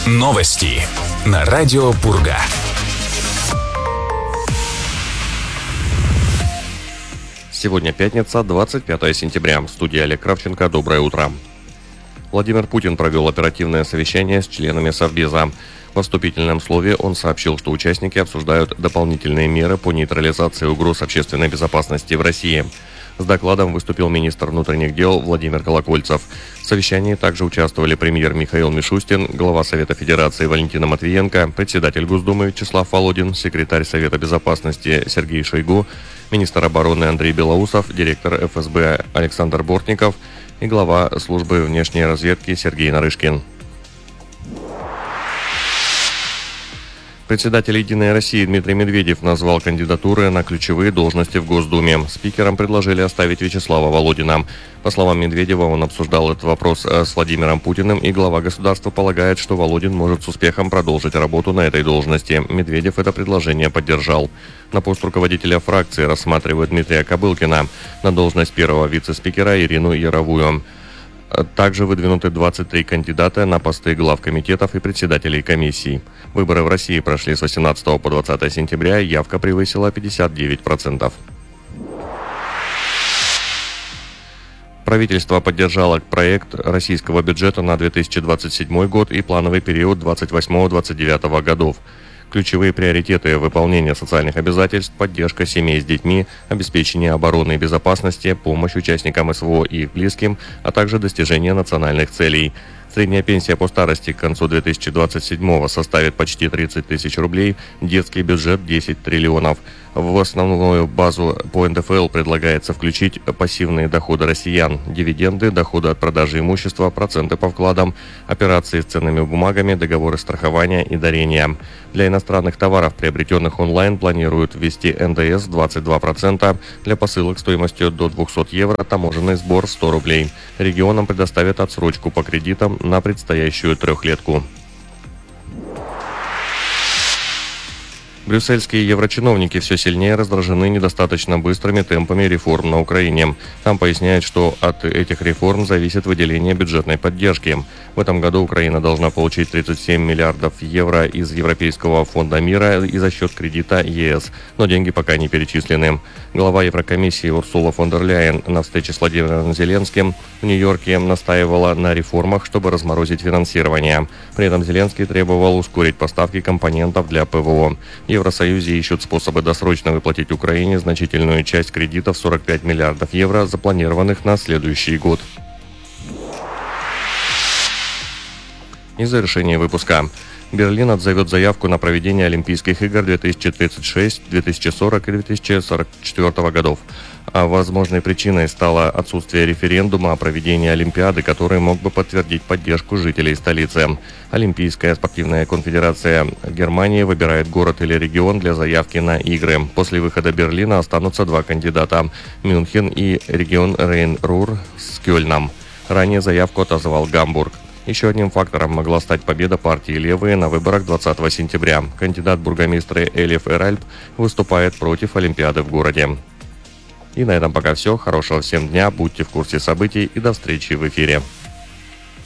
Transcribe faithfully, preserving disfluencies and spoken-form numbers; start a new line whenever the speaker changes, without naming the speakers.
Новости на радио Пурга.
Сегодня пятница, двадцать пятое сентября. В студии Олег Кравченко. Доброе утро. Владимир Путин провел оперативное совещание с членами Совбеза. В вступительном слове он сообщил, что участники обсуждают дополнительные меры по нейтрализации угроз общественной безопасности в России. С докладом выступил министр внутренних дел Владимир Колокольцев. В совещании также участвовали премьер Михаил Мишустин, глава Совета Федерации Валентина Матвиенко, председатель Госдумы Вячеслав Володин, секретарь Совета Безопасности Сергей Шойгу, министр обороны Андрей Белоусов, директор эф эс бэ Александр Бортников и глава службы внешней разведки Сергей Нарышкин. Председатель «Единой России» Дмитрий Медведев назвал кандидатуры на ключевые должности в Госдуме. Спикерам предложили оставить Вячеслава Володина. По словам Медведева, он обсуждал этот вопрос с Владимиром Путиным, и глава государства полагает, что Володин может с успехом продолжить работу на этой должности. Медведев это предложение поддержал. На пост руководителя фракции рассматривают Дмитрия Кобылкина, на должность первого вице-спикера Ирину Яровую. Также выдвинуты двадцать три кандидата на посты глав комитетов и председателей комиссий. Выборы в России прошли с восемнадцатого по двадцатое сентября, явка превысила пятьдесят девять процентов. Правительство поддержало проект российского бюджета на две тысячи двадцать седьмой год и плановый период двадцать восьмого — двадцать девятого годов. Ключевые приоритеты выполнения социальных обязательств, поддержка семей с детьми, обеспечение обороны и безопасности, помощь участникам эс вэ о и их близким, а также достижение национальных целей. Средняя пенсия по старости к концу две тысячи двадцать седьмого составит почти тридцать тысяч рублей, детский бюджет десять триллионов. В основную базу по эн дэ эф эл предлагается включить пассивные доходы россиян, дивиденды, доходы от продажи имущества, проценты по вкладам, операции с ценными бумагами, договоры страхования и дарения. Для иностранных товаров, приобретенных онлайн, планируют ввести эн дэ эс двадцать два процента, для посылок стоимостью до двухсот евро таможенный сбор сто рублей. Регионам предоставят отсрочку по кредитам на предстоящую трехлетку. Брюссельские еврочиновники все сильнее раздражены недостаточно быстрыми темпами реформ на Украине. Там поясняют, что от этих реформ зависит выделение бюджетной поддержки. В этом году Украина должна получить тридцать семь миллиардов евро из Европейского фонда мира и за счет кредита е эс, но деньги пока не перечислены. Глава Еврокомиссии Урсула фон дер Ляйен на встрече с Владимиром Зеленским в Нью-Йорке настаивала на реформах, чтобы разморозить финансирование. При этом Зеленский требовал ускорить поставки компонентов для пэ вэ о. В Евросоюзе ищут способы досрочно выплатить Украине значительную часть кредитов сорок пять миллиардов евро, запланированных на следующий год. И завершение выпуска. Берлин отзовет заявку на проведение Олимпийских игр две тысячи тридцать шесть, две тысячи сорок и две тысячи сорок четвёртого годов. А возможной причиной стало отсутствие референдума о проведении Олимпиады, который мог бы подтвердить поддержку жителей столицы. Олимпийская спортивная конфедерация Германии выбирает город или регион для заявки на игры. После выхода Берлина останутся два кандидата – Мюнхен и регион Рейн-Рур с Кёльном. Ранее заявку отозвал Гамбург. Еще одним фактором могла стать победа партии «Левые» на выборах двадцатого сентября. Кандидат в бургомистры Элиф Эральп выступает против Олимпиады в городе. И на этом пока все. Хорошего всем дня, будьте в курсе событий и до встречи в эфире.